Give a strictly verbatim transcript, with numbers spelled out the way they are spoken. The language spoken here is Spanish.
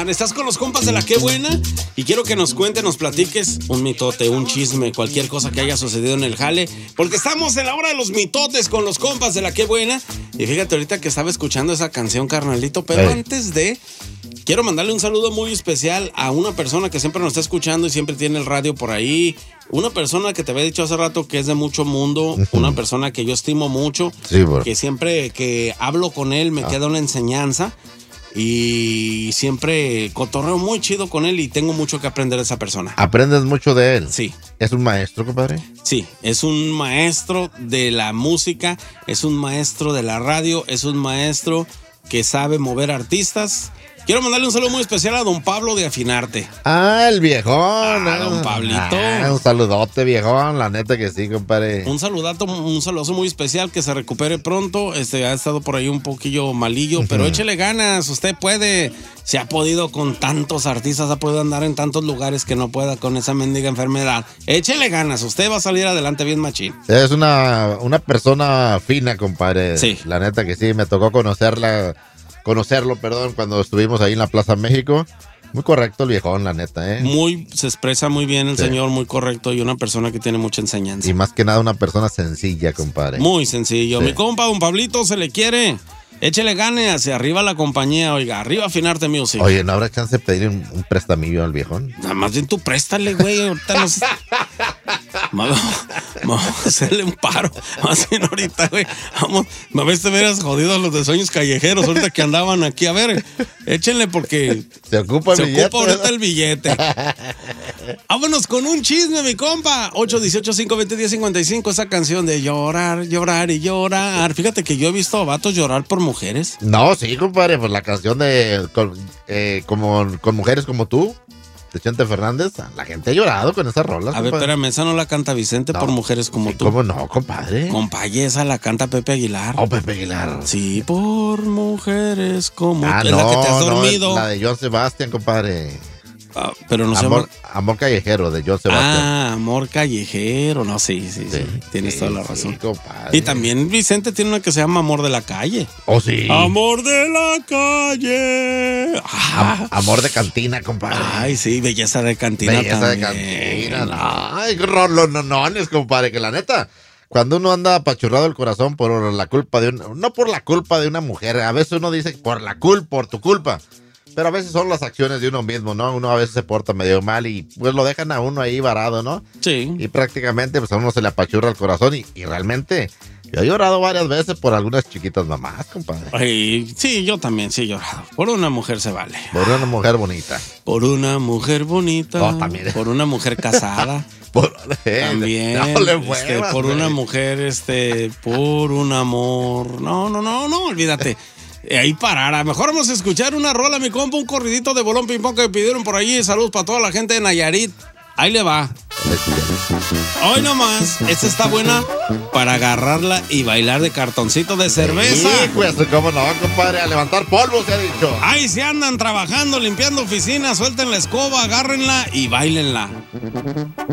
afinar. Estás con los compas de La Qué Buena y quiero que nos cuentes, nos platiques un mitote, un chisme, cualquier cosa que haya sucedido en el jale, porque estamos en la hora de los mitotes con los compas de La Qué Buena. Y fíjate ahorita que estaba escuchando esa canción, carnalito, pero Hey. antes de... Quiero mandarle un saludo muy especial a una persona que siempre nos está escuchando y siempre tiene el radio por ahí. Una persona que te había dicho hace rato que es de mucho mundo, uh-huh. Una persona que yo estimo mucho, sí, bro. Que siempre que hablo con él me ah. queda una enseñanza y siempre cotorreo muy chido con él y tengo mucho que aprender de esa persona. ¿Aprendes mucho de él? Sí. ¿Es un maestro, compadre? Sí, es un maestro de la música, es un maestro de la radio, es un maestro que sabe mover artistas. Quiero mandarle un saludo muy especial a don Pablo de Afinarte. Ah, el viejón. Ah, don Pablito. Ah, un saludote, viejón. La neta que sí, compadre. Un saludato, un saludazo muy especial, que se recupere pronto. Este, ha estado por ahí un poquillo malillo, uh-huh. Pero échele ganas. Usted puede, se ha podido con tantos artistas, ha podido andar en tantos lugares que no pueda con esa mendiga enfermedad. Échele ganas, usted va a salir adelante bien machín. Es una, una persona fina, compadre. Sí. La neta que sí, me tocó conocerla. Conocerlo, perdón, cuando estuvimos ahí en la Plaza México. Muy correcto el viejón, la neta, ¿eh? Muy, se expresa muy bien el sí. señor, muy correcto y una persona que tiene mucha enseñanza. Y más que nada una persona sencilla, compadre. Muy sencillo. Sí. Mi compa, don Pablito, se le quiere. Échele gane hacia arriba la compañía, oiga, arriba Afinarte Music. Oye, ¿no habrá chance de pedir un, un prestamillo al viejón? Nada más bien tú préstale, güey, ahorita nos... Vamos, vamos a hacerle un paro. Más bien ahorita, güey. Vamos, a ver si te hubieras jodido a los de Sueños Callejeros ahorita que andaban aquí. A ver, échenle porque se ocupa el se billete. ocupa ahorita el billete. Vámonos con un chisme, mi compa. ocho uno ocho, cinco dos cero, uno cero cinco cinco. Esa canción de llorar, llorar y llorar. Fíjate que yo he visto a vatos llorar por mujeres. No, sí, compadre. Pues la canción de con, eh, como, con mujeres como tú, de Chente Fernández, la gente ha llorado con esas rolas. A ver, espérame, esa no la canta Vicente, no, por mujeres como sí, tú. ¿Cómo no, compadre? Compadre, esa la canta Pepe Aguilar. Oh, Pepe Aguilar. Sí, por mujeres como ah, tú. No, es la que te has dormido. No, la de John Sebastián, compadre. Ah, pero no se amor, llama... amor Callejero, de John Sebastián. Ah, Amor Callejero. No, sí, sí, sí. sí tienes sí, toda la razón. Sí, y también Vicente tiene una que se llama Amor de la Calle. Oh, sí. Amor de la Calle. Ah. Am- amor de cantina, compadre. Ay, sí, belleza de cantina. Belleza también. de cantina. Ay, los nonones, compadre, que la neta... Cuando uno anda apachurrado el corazón por la culpa de una... No por la culpa de una mujer. A veces uno dice por la culpa, por tu culpa. Pero a veces son las acciones de uno mismo, ¿no? Uno a veces se porta medio mal y pues lo dejan a uno ahí varado, ¿no? Sí. Y prácticamente pues a uno se le apachurra el corazón y, y realmente yo he llorado varias veces por algunas chiquitas mamás, compadre. Ay, sí, yo también sí he llorado. Por una mujer se vale. Por una mujer bonita. Por una mujer bonita. Oh, también. Por una mujer casada. Por, eh, también. No le muevas, este, por güey. una mujer, este, por un amor. No, no, no, no, olvídate. Ahí parara. Mejor vamos a escuchar una rola, mi compa, un corridito de bolón ping pong que me pidieron por allí. Saludos para toda la gente de Nayarit. Ahí le va. Hoy nomás, esta está buena para agarrarla y bailar de cartoncito de cerveza. Sí, pues, cómo no, compadre, a levantar polvo se ha dicho. Ahí se andan trabajando, limpiando oficinas, suelten la escoba, agárrenla y bailenla.